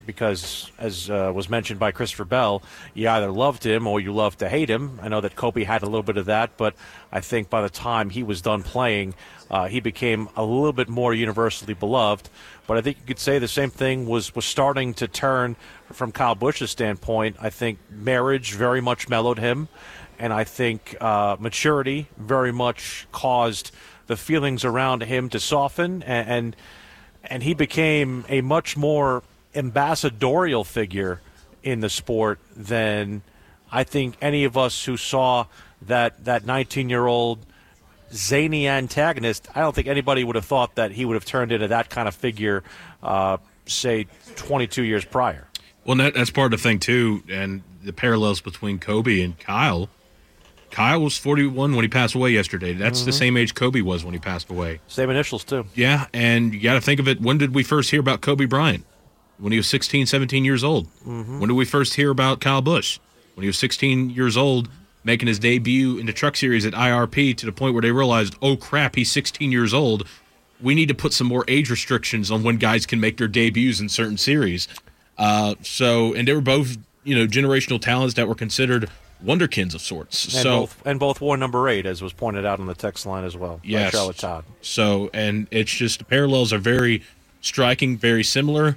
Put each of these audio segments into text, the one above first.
because, as was mentioned by Christopher Bell, you either loved him or you loved to hate him. I know that Kobe had a little bit of that, but I think by the time he was done playing, he became a little bit more universally beloved. But I think you could say the same thing was starting to turn from Kyle Busch's standpoint. I think marriage very much mellowed him, and I think maturity very much caused the feelings around him to soften, and he became a much more ambassadorial figure in the sport than I think any of us who saw that 19-year-old zany antagonist. I don't think anybody would have thought that he would have turned into that kind of figure, say, 22 years prior. Well, that's part of the thing, too, and the parallels between Kobe and Kyle. Kyle was 41 when he passed away yesterday. That's the same age Kobe was when he passed away. Same initials, too. Yeah, and you got to think of it, when did we first hear about Kobe Bryant? When he was 16, 17 years old. When did we first hear about Kyle Busch? When he was 16 years old, making his debut in the Truck Series at IRP, to the point where they realized, oh, crap, he's 16 years old. We need to put some more age restrictions on when guys can make their debuts in certain series. And they were both, generational talents that were considered wonderkins of sorts. And both wore number 8, as was pointed out on the text line as well. Yes. By Charlotte Todd. So, and it's just, the parallels are very striking, very similar.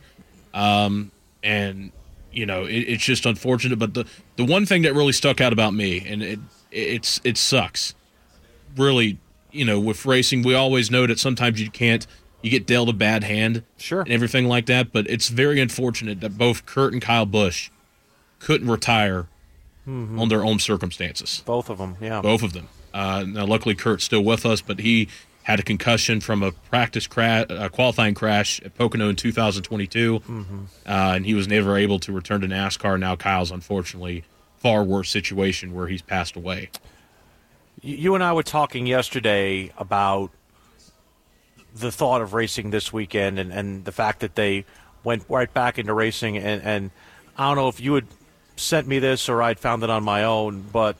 It's just unfortunate. But the one thing that really stuck out about me, and it sucks, really, with racing, we always know that sometimes you get dealt a bad hand. Sure. And everything like that. But it's very unfortunate that both Kurt and Kyle Busch couldn't retire on their own circumstances. Both of them, yeah. Both of them. Now, luckily, Kurt's still with us, but he had a concussion from a practice qualifying crash at Pocono in 2022, and he was never able to return to NASCAR. Now Kyle's, unfortunately, far worse situation where he's passed away. You and I were talking yesterday about the thought of racing this weekend and the fact that they went right back into racing, and I don't know if you had sent me this or I'd found it on my own, but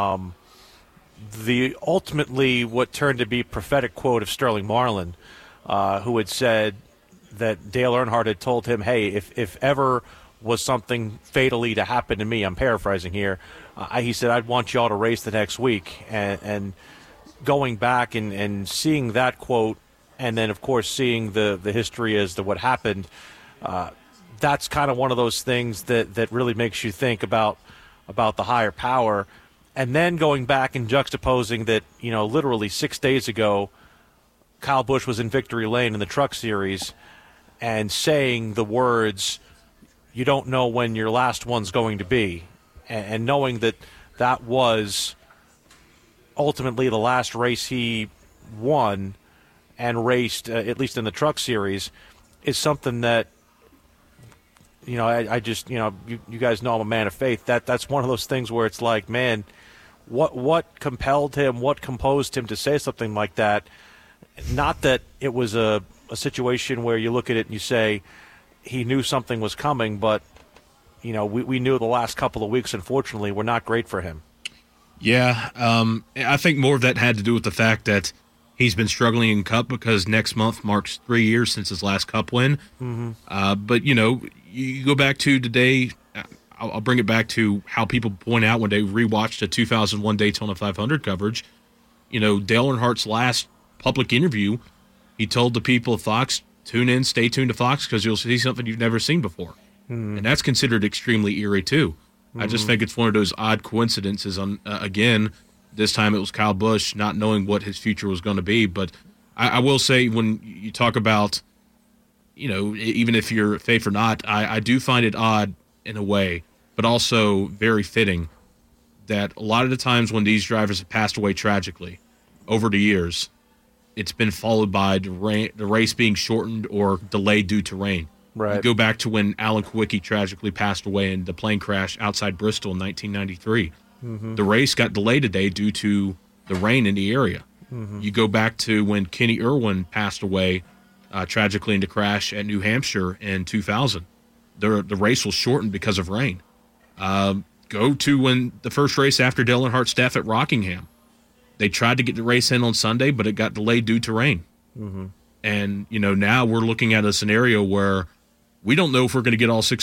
the ultimately what turned to be prophetic quote of Sterling Marlin, who had said that Dale Earnhardt had told him, hey, if ever was something fatally to happen to me, I'm paraphrasing here, he said, I'd want y'all to race the next week. And going back and seeing that quote, and then, of course, seeing the history as to what happened, that's kind of one of those things that really makes you think about the higher power. And then going back and juxtaposing that, literally 6 days ago, Kyle Busch was in victory lane in the Truck Series and saying the words, you don't know when your last one's going to be. And knowing that was ultimately the last race he won and raced, at least in the Truck Series, is something that, I just, you guys know I'm a man of faith. That's one of those things where it's like, man, what compelled him, what composed him to say something like that? Not that it was a situation where you look at it and you say he knew something was coming, but, we knew the last couple of weeks, unfortunately, were not great for him. Yeah, I think more of that had to do with the fact that he's been struggling in Cup because next month marks 3 years since his last Cup win. But, you go back to today, I'll bring it back to how people point out when they rewatched the 2001 Daytona 500 coverage. Dale Earnhardt's last public interview, he told the people of Fox, tune in, stay tuned to Fox because you'll see something you've never seen before. And that's considered extremely eerie, too. I just think it's one of those odd coincidences. Again, this time it was Kyle Busch not knowing what his future was going to be. But I will say, when you talk about, even if you're faith or not, I do find it odd in a way, but also very fitting that a lot of the times when these drivers have passed away tragically over the years, it's been followed by the race being shortened or delayed due to rain. Right. You go back to when Alan Kulwicki tragically passed away in the plane crash outside Bristol in 1993. The race got delayed a day due to the rain in the area. You go back to when Kenny Irwin passed away tragically in the crash at New Hampshire in 2000. The race was shortened because of rain. Go to when the first race after Dale Earnhardt's death at Rockingham. They tried to get the race in on Sunday, but it got delayed due to rain. And, now we're looking at a scenario where we don't know if we're going to get all six